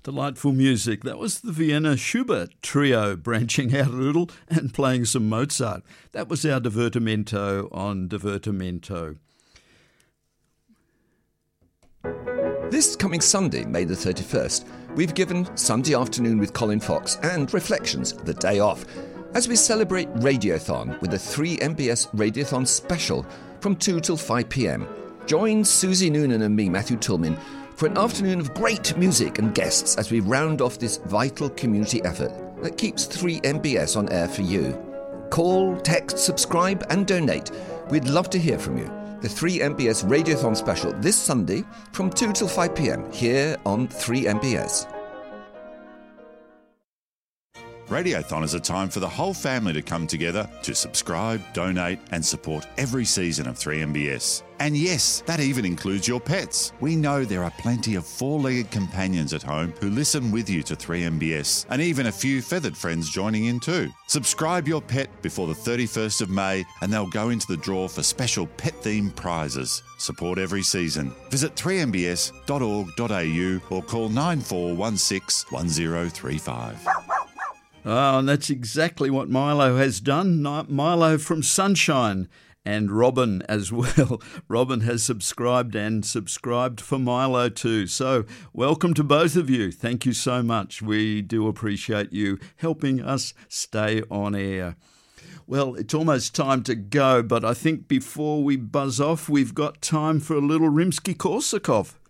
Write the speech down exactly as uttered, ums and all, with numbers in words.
Delightful music. That was the Vienna Schubert Trio branching out a little and playing some Mozart. That was our Divertimento on Divertimento. This coming Sunday, May the thirty-first, we've given Sunday Afternoon with Colin Fox and Reflections the day off as we celebrate Radiothon with a three M B S Radiothon special from two till five p.m. Join Susie Noonan and me, Matthew Tillman, for an afternoon of great music and guests as we round off this vital community effort that keeps three M B S on air for you. Call, text, subscribe and donate. We'd love to hear from you. The three M B S Radiothon special this Sunday from two till five p.m. here on three M B S. Radiothon is a time for the whole family to come together to subscribe, donate and support every season of three M B S. And yes, that even includes your pets. We know there are plenty of four-legged companions at home who listen with you to three M B S, and even a few feathered friends joining in too. Subscribe your pet before the thirty-first of May and they'll go into the draw for special pet-themed prizes. Support every season. Visit three m b s dot org dot a u or call nine four one six one zero three five. Oh, and that's exactly what Milo has done. Milo from Sunshine and Robin as well. Robin has subscribed and subscribed for Milo too. So welcome to both of you. Thank you so much. We do appreciate you helping us stay on air. Well, it's almost time to go, but I think before we buzz off, we've got time for a little Rimsky-Korsakov.